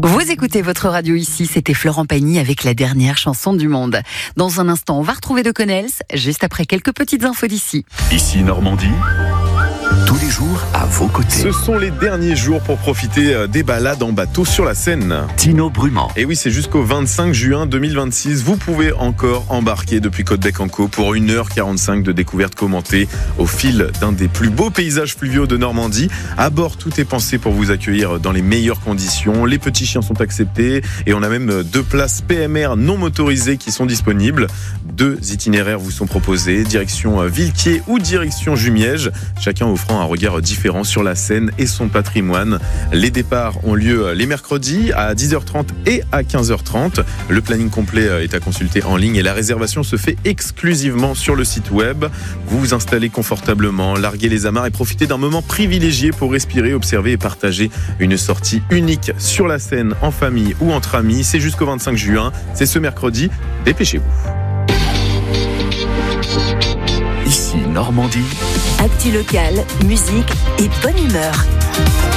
Vous écoutez votre radio ici, c'était Florent Pagny avec la dernière chanson du monde. Dans un instant, on va retrouver De Connels, juste après quelques petites infos d'ici. Ici Normandie, tous les jours à vos côtés. Ce sont les derniers jours pour profiter des balades en bateau sur la Seine. Tino Brumand. Et oui, c'est jusqu'au 25 juin 2026. Vous pouvez encore embarquer depuis Côte-Bec-en-Caux pour 1h45 de découverte commentée au fil d'un des plus beaux paysages fluviaux de Normandie. À bord, tout est pensé pour vous accueillir dans les meilleures conditions. Les petits chiens sont acceptés et on a même 2 places PMR non motorisées qui sont disponibles. 2 itinéraires vous sont proposés, direction Villequier ou direction Jumièges, chacun offrant un regard différent sur la Seine et son patrimoine. Les départs ont lieu les mercredis à 10h30 et à 15h30. Le planning complet est à consulter en ligne et la réservation se fait exclusivement sur le site web. Vous vous installez confortablement, larguez les amarres et profitez d'un moment privilégié pour respirer, observer et partager une sortie unique sur la Seine en famille ou entre amis. C'est jusqu'au 25 juin, c'est ce mercredi. Dépêchez-vous. Ici Normandie. Actu locale, musique et bonne humeur.